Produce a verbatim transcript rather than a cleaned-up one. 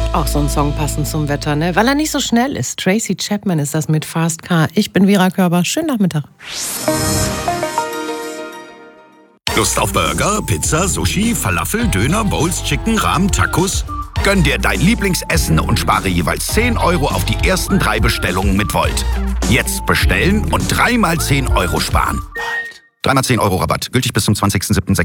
Auch so ein Song passend zum Wetter, ne? Weil er nicht so schnell ist. Tracy Chapman ist das mit Fast Car. Ich bin Vera Körber. Schönen Nachmittag. Lust auf Burger, Pizza, Sushi, Falafel, Döner, Bowls, Chicken, Rahmen, Tacos? Gönn dir dein Lieblingsessen und spare jeweils zehn Euro auf die ersten drei Bestellungen mit Volt. Jetzt bestellen und dreimal zehn Euro sparen. Dreimal zehn Euro Rabatt. Gültig bis zum zwanzigsten siebten